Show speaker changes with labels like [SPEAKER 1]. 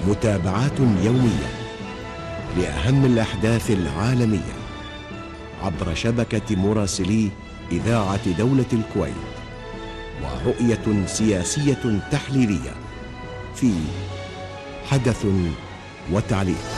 [SPEAKER 1] متابعات يومية لأهم الأحداث العالمية عبر شبكة مراسلي إذاعة دولة الكويت، ورؤية سياسية تحليلية في حدث وتعليق.